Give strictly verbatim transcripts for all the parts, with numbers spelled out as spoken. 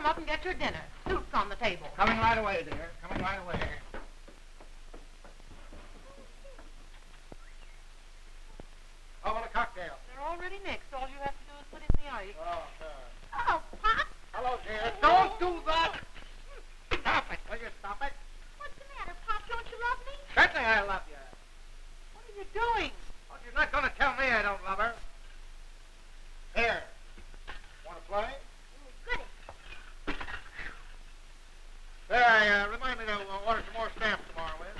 come up and get your dinner. Soup's on the table. Coming right away, dear. Coming right away. How about a cocktail? They're already mixed. All you have to do is put in the ice. Oh, sure. Oh, Pop. Hello, dear. Don't do that. Stop it. Will you stop it? What's the matter, Pop? Don't you love me? Certainly I love you. What are you doing? Well, she's not going to tell me I don't love her. Here. Want to play? Goody. There, uh, remind me to uh, order some more stamps tomorrow, will you?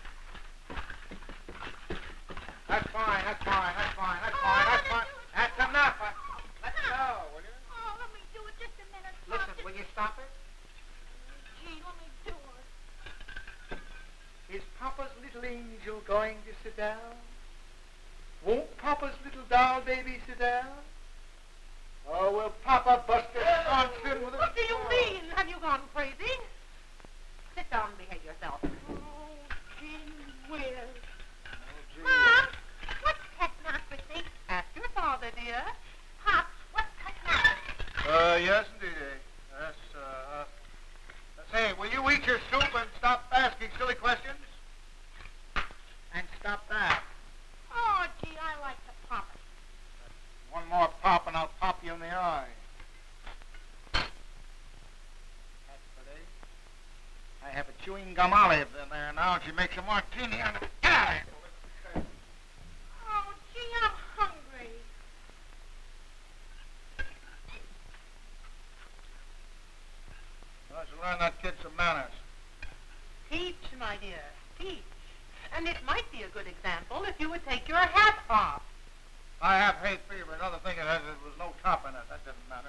That's fine, that's fine, that's fine, that's Oh, fine, that's let fine. me do it. That's enough. Uh, Let go, will you? Oh, let me do it just a minute, Pop. Listen, will you stop it? Gee, let me do it. Is Papa's little angel going to sit down? Won't Papa's little doll baby sit down? Or will Papa bust his nonsense with a... What do you mean? Have you gone crazy? Sit down and behave yourself. Oh, gee whiz. Mom, what's technocracy? Ask your father, dear. Pop, what's technocracy? Uh, yes, indeed. Yes, uh, uh, say, will you eat your soup and stop asking silly questions? And stop that. Oh, gee, I like to pop it. One more pop and I'll pop you in the eye. That's pretty. I have a chewing gum olive in there now, and she makes a martini on it. Get out of here. Oh, gee, I'm hungry. I should learn that kid some manners. Teach, my dear, teach. And it might be a good example if you would take your hat off. I have hay fever. Another thing is there was no top in it. That didn't matter.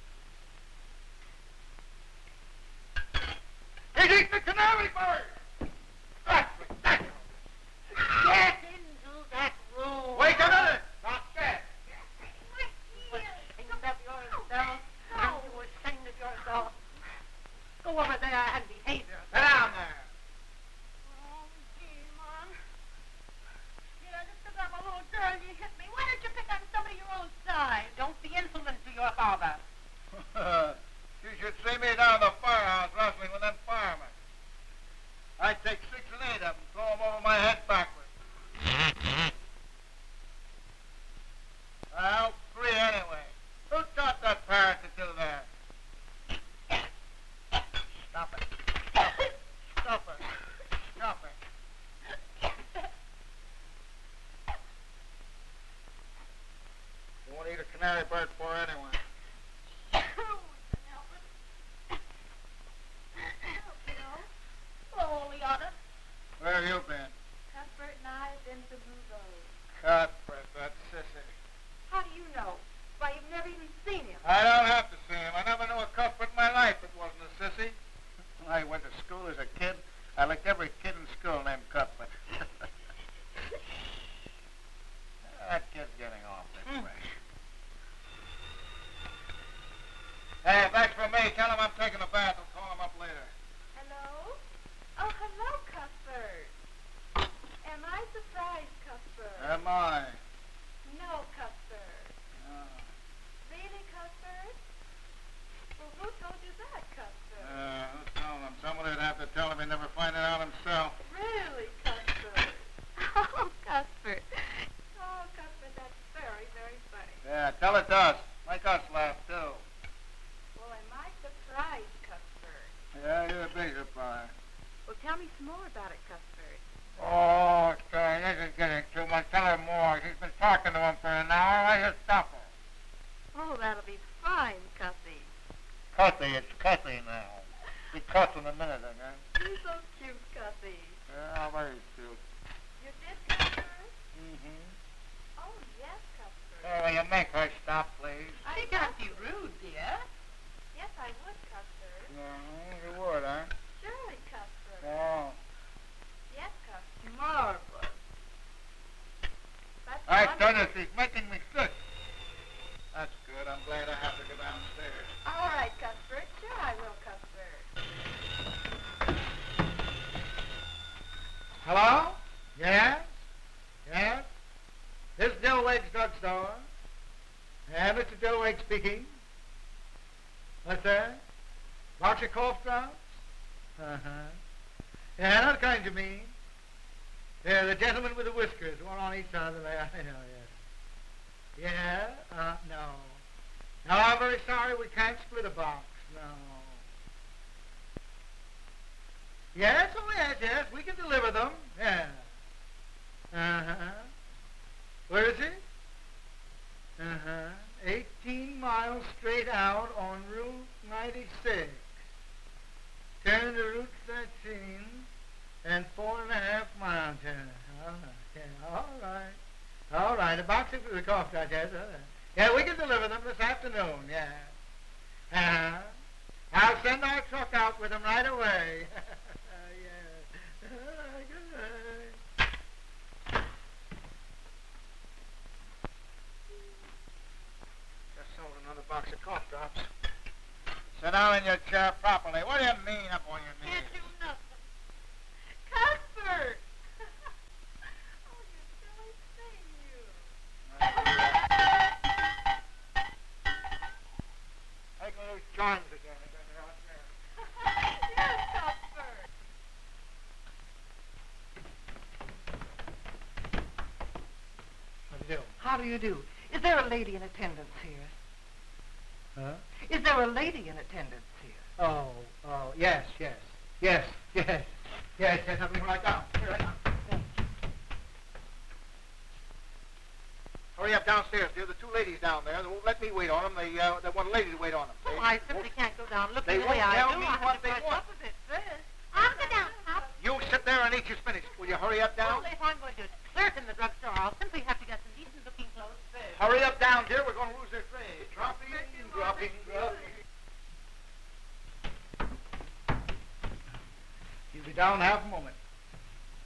He's eating the canary bird! That's ridiculous! Get into that room. Wait a minute! Not yet. You were ashamed of yourself. Aren't you ashamed of yourself? Go over there and behave yourself. Sit down there. Oh, gee, Mom. Yeah, just because I'm a little girl, you hit me. Why don't you pick on somebody your own size? Don't be insolent to your father. You should see me down at the firehouse wrestling with them firemen. I'd take six and eight of them, throw them over my head backwards. Well, three anyway. Who taught that parrot to do that? Stop it. Stop it. Stop it. Stop it. You want to eat a canary bird for anyway? Where have you been? Cuthbert and I have been to Blue Road. Cuthbert, that sissy. How do you know? Why, you've never even seen him. I don't have to see him. I never knew a Cuthbert in my life that wasn't a sissy. When I went to school as a kid, I liked every kid in school named Cuthbert. That kid's getting off this Hmm. way. Hey, thanks for me. Tell him I'm taking a bath. I'll call him up later. Hello? Oh, hello, Cuthbert. Am I surprised, Cuthbert? Am I? No, Cuthbert. Oh. Really, Cuthbert? Well, who told you that, Cuthbert? Uh, who's telling him? Somebody would have to tell him he'd never find it out himself. Really, Cuthbert? Oh, Cuthbert. Oh, Cuthbert, that's very, very funny. Yeah, tell it to us. Make us laugh, too. Well, am I surprised, Cuthbert? Yeah, you're a big surprise. Well, tell me some more about it, Cuthbert. Oh, Stan, this is getting too much. Tell her more. She's been talking to him for an hour. I just stop her. Oh, that'll be fine, Cuthie. Cussy, it's Cussy now. Be cuss in a minute, again. You're so cute, Cuthie. Yeah, very cute. You did, Cuthbert? Mm-hmm. Oh, yes, Cuthbert. Hey, will you make her stop, please? She can't be rude, dear. Yes, I would, Cuthbert. Mm-hmm. You would, huh? Surely, Cuthbert. Oh. Yes, Cuthbert. Marvelous. That's I wonderful. tell you, she's making me sick. That's good. I'm glad I have to go downstairs. All right, Cuthbert. Sure I will, Cuthbert. Hello? Yes? Yes? This is Dillwade's drugstore. Yeah, Mister Dillwade speaking. What's that? Box of cough drops? Uh-huh. Yeah, I know the kind you mean. Yeah, the gentleman with the whiskers, one on each side of the leg. I know, yes. Yeah? Uh, no. No, I'm very sorry, we can't split a box. No. Yes, oh yes, yes, we can deliver them. Yeah. Uh-huh. Where is it? Uh-huh. eighteen miles straight out on Route ninety-six. Turn to Route thirteen and four and a half miles. All right, yeah, all right. All right, a box of the cough drops, yes, all right. Yeah, we can deliver them this afternoon, yeah. Uh-huh. I'll send our truck out with them right away. Yeah. Good. Just sold another box of cough drops. Sit down in your chair properly. What do you mean up on your knees? Can't do nothing. Cuthbert! Oh, you silly thing, you. Taking loose joints again. Yes, Cuthbert. What do you do? How do you do? Is there a lady in attendance here? Huh? Is there a lady in attendance here? Oh, oh, yes, yes, yes, yes, yes, yes, I'll be right down. Be right down. Thank you. Hurry up downstairs, dear. The two ladies down there, they won't let me wait on them. They, uh, they want a lady to wait on them. Well, I simply can't go down looking They the way won't I tell do. me I have what to they brush want. up a bit first. I'll go down, Pop. You sit there and eat your spinach. Will you hurry up down? Well, if I'm going to clerk in the drugstore, I'll simply have to get some decent-looking clothes first. Hurry up down, dear. We're going to lose their trade. Dropping, dropping, dropping. You'll be down half a moment.